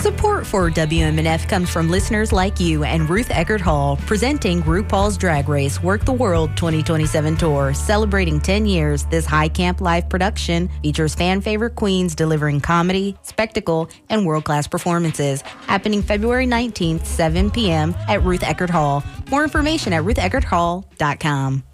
Support for WMNF comes from listeners like you and Ruth Eckerd Hall, presenting RuPaul's Drag Race Work the World 2027 Tour. Celebrating 10 years, this high camp live production features fan favorite queens delivering comedy, spectacle, and world-class performances. Happening February 19th, 7 p.m. at Ruth Eckerd Hall. More information at rutheckerdhall.com.